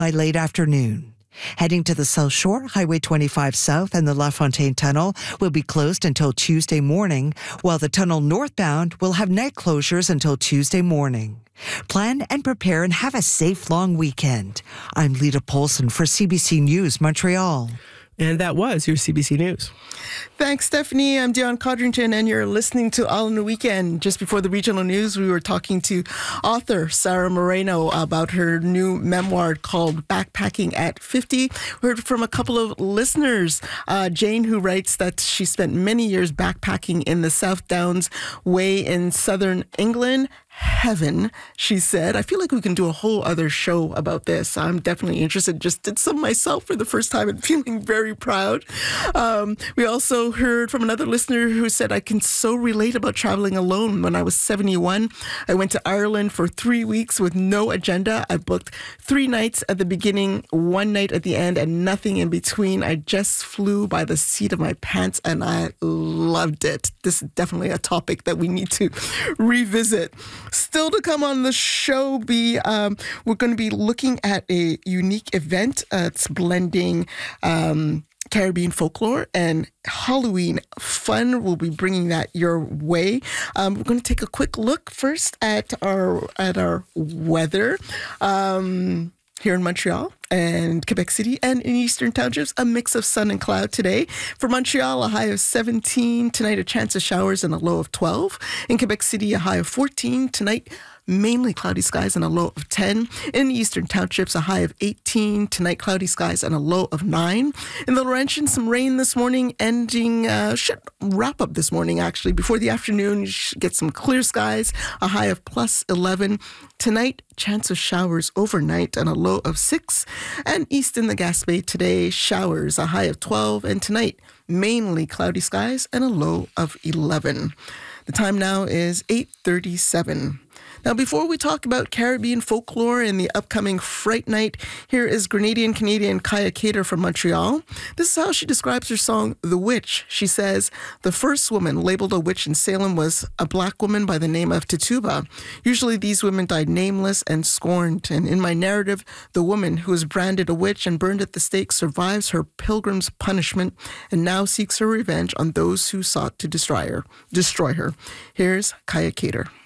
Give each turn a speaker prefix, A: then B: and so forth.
A: by late afternoon. Heading to the South Shore, Highway 25 South and the LaFontaine Tunnel will be closed until Tuesday morning, while the tunnel northbound will have night closures until Tuesday morning. Plan and prepare and have a safe long weekend. I'm Lita Polson for CBC News, Montreal.
B: And that was your CBC News.
C: Thanks, Stephanie. I'm Dion Codrington, and you're listening to All in the Weekend. Just before the regional news, we were talking to author Sarah Moreno about her new memoir called Backpacking at 50. We heard from a couple of listeners. Jane, who writes that she spent many years backpacking in the South Downs Way in southern England. Heaven, she said. I feel like we can do a whole other show about this. I'm definitely interested. Just did some myself for the first time and feeling very proud. We also heard from another listener who said, I can so relate about traveling alone. When I was 71, I went to Ireland for 3 weeks with no agenda. I booked 3 nights at the beginning, 1 night at the end, and nothing in between. I just flew by the seat of my pants and I loved it. This is definitely a topic that we need to revisit. Still to come on the show, we're going to be looking at a unique event. It's blending Caribbean folklore and Halloween fun. We'll be bringing that your way. We're going to take a quick look first at our weather here in Montreal and Quebec City and in Eastern Townships. A mix of sun and cloud today. For Montreal, a high of 17. Tonight, a chance of showers and a low of 12. In Quebec City, a high of 14. Tonight, mainly cloudy skies and a low of 10. In the Eastern Townships, a high of 18. Tonight, cloudy skies and a low of 9. In the Laurentian, some rain this morning, should wrap up this morning, actually. Before the afternoon, you should get some clear skies, a high of plus 11. Tonight, chance of showers overnight and a low of 6. And east in the Gaspé today, showers, a high of 12. And tonight, mainly cloudy skies and a low of 11. The time now is 8:37. Now, before we talk about Caribbean folklore and the upcoming Fright Night, here is Grenadian-Canadian Kaya Cater from Montreal. This is how she describes her song, The Witch. She says, the first woman labeled a witch in Salem was a black woman by the name of Tituba. Usually these women died nameless and scorned. And in my narrative, the woman who was branded a witch and burned at the stake survives her pilgrim's punishment and now seeks her revenge on those who sought to destroy her. Here's Kaya Cater.